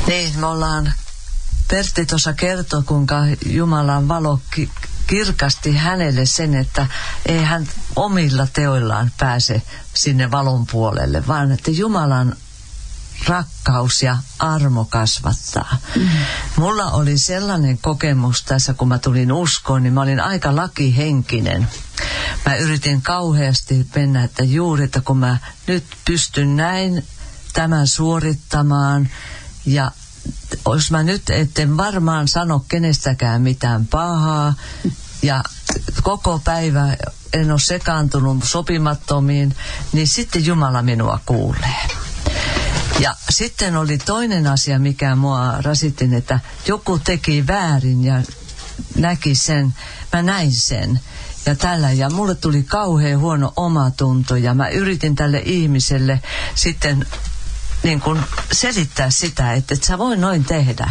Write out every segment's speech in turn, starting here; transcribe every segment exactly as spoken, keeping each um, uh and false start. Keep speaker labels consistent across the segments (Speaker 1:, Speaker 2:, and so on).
Speaker 1: Niin, me ollaan, Pertti tuossa kertoi, kuinka Jumalan valo ki- kirkasti hänelle sen, että ei hän omilla teoillaan pääse sinne valon puolelle, vaan että Jumalan rakkaus ja armo kasvattaa. Mm-hmm. Mulla oli sellainen kokemus tässä, kun mä tulin uskoon, niin mä olin aika lakihenkinen. Mä yritin kauheasti mennä, että juuri, että kun mä nyt pystyn näin tämän suorittamaan, ja jos mä nyt etten varmaan sano kenestäkään mitään pahaa, ja koko päivä en ole sekaantunut sopimattomiin, niin sitten Jumala minua kuulee. Ja sitten oli toinen asia, mikä mua rasittin, että joku teki väärin ja näki sen, mä näin sen. Ja tällä, ja mulle tuli kauhean huono omatunto, ja mä yritin tälle ihmiselle sitten niin kuin selittää sitä, että et sä voi noin tehdä.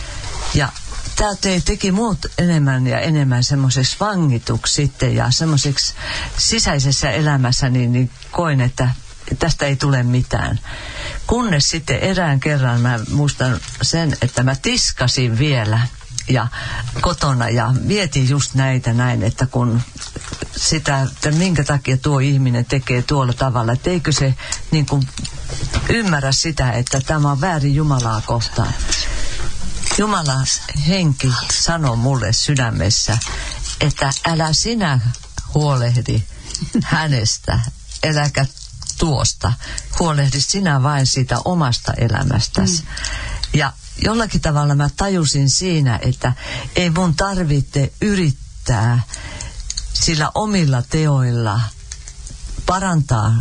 Speaker 1: Ja tämä te, teki muut enemmän ja enemmän semmoiseksi vangituksi sitten, ja semmoiseksi sisäisessä elämässä niin, niin koin, että tästä ei tule mitään. Kunnes sitten erään kerran mä muistan sen, että mä tiskasin vielä ja kotona ja mietin just näitä näin, että kun sitä, että minkä takia tuo ihminen tekee tuolla tavalla, että eikö se niin kuin ymmärrä sitä, että tämä on väärin Jumalaa kohtaan. Jumalan henki sanoi mulle sydämessä, että älä sinä huolehdi hänestä, äläkä tuosta. Huolehdi sinä vain siitä omasta elämästäsi. Mm. Ja jollakin tavalla mä tajusin siinä, että ei mun tarvitse yrittää sillä omilla teoilla parantaa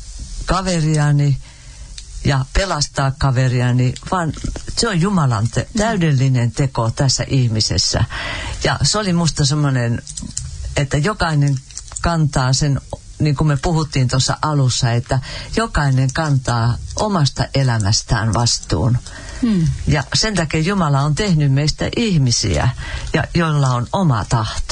Speaker 1: kaveriani ja pelastaa kaveriani, vaan se on Jumalan te- täydellinen teko tässä ihmisessä. Ja se oli musta semmoinen, että jokainen kantaa sen, niin kuin me puhuttiin tuossa alussa, että jokainen kantaa omasta elämästään vastuun. Hmm. Ja sen takia Jumala on tehnyt meistä ihmisiä, ja joilla on oma tahto.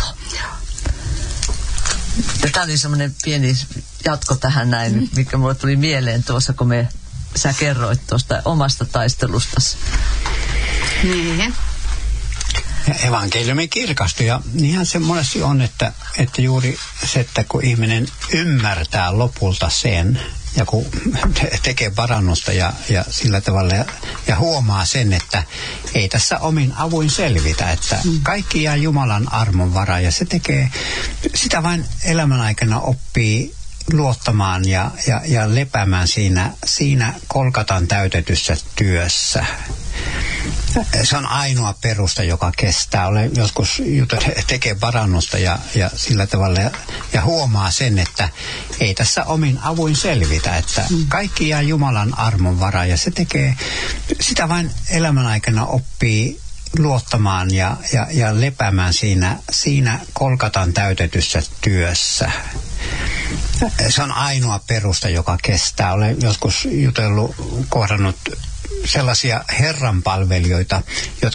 Speaker 1: Ja tämä oli semmoinen pieni jatko tähän näin, hmm. mikä mulle tuli mieleen tuossa, kun me, sä kerroit tuosta omasta taistelustasi.
Speaker 2: Niin.
Speaker 3: Ja evankeliumi kirkastui, ja niinhän se monesti on, että, että juuri se, että kun ihminen ymmärtää lopulta sen, ja kun tekee parannusta ja, ja sillä tavalla, ja, ja huomaa sen, että ei tässä omin avuin selvitä, että kaikki jää Jumalan armon varaan, ja se tekee, sitä vain elämän aikana oppii luottamaan ja, ja, ja lepäämään siinä, siinä Kolkatan täytetyssä työssä. Se on ainoa perusta, joka kestää. Olen joskus jutellut, tekee parannusta ja, ja sillä tavalla, ja, ja huomaa sen, että ei tässä omin avuin selvitä, että kaikki jää Jumalan armon varaan, ja se tekee, sitä vain elämän aikana oppii luottamaan ja, ja, ja lepäämään siinä, siinä Kolkatan täytetyssä työssä. Se on ainoa perusta, joka kestää. Olen joskus jutellut, kohdannut sellaisia herranpalvelijoita, jotka